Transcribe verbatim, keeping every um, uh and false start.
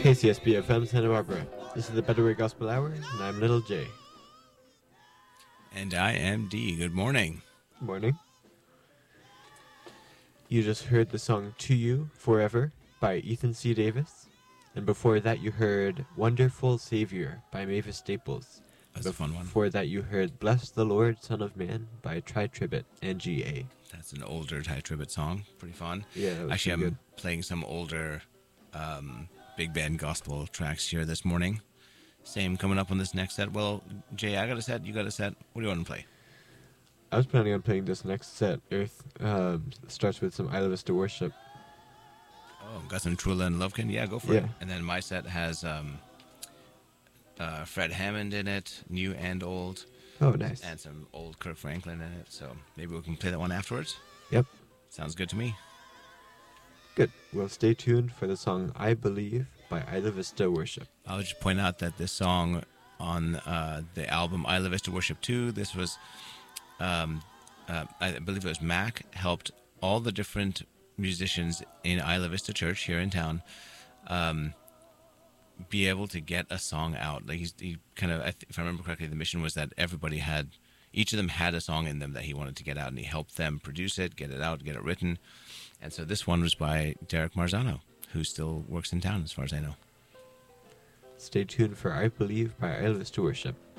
K C S B F M Santa Barbara. This is the Better Way Gospel Hour, and I'm Little J. And I am D. Good morning. Morning. You just heard the song To You Forever by Ethan C. Davis. And before that you heard Wonderful Savior by Mavis Staples. That's a fun one. Before that you heard Bless the Lord, Son of Man by Tri Tribbett and G A. That's an older Tri Tribbett song. Pretty fun. Yeah, that was Actually, I'm good. playing some older um, big band gospel tracks here this morning. Same coming up on this next set. Well, Jay, I got a set. You got a set. What do you want to play? I was planning on playing this next set. Earth um, starts with some Isla Vista worship. Oh, got some Trula and Lovekin? Yeah, go for Yeah. it. And then my set has um, uh, Fred Hammond in it, new and old. Oh, nice. And some old Kirk Franklin in it. So maybe we can play that one afterwards. Yep. Sounds good to me. Good. Well, stay tuned for the song I Believe by Isla Vista Worship. I'll just point out that this song on uh, the album Isla Vista Worship two, this was, um, uh, I believe it was Mac, helped all the different musicians in Isla Vista Church here in town um, be able to get a song out. Like he's, he kind of, if I remember correctly, the mission was that everybody had, each of them had a song in them that he wanted to get out, and he helped them produce it, get it out, get it written. And so this one was by Derek Marzano, who still works in town as far as I know. Stay tuned for I Believe by Isla Vista Worship.